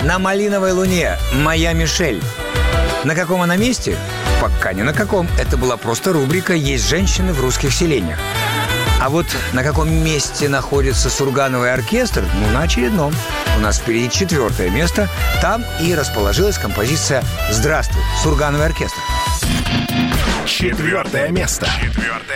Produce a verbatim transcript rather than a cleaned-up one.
«На малиновой луне» «Моя Мишель». На каком она месте? Пока ни на каком. Это была просто рубрика «Есть женщины в русских селениях». А вот на каком месте находится Сургановый оркестр? Ну, на очередном. У нас впереди четвертое место. Там и расположилась композиция «Здравствуй, Сургановый оркестр». Четвертое место.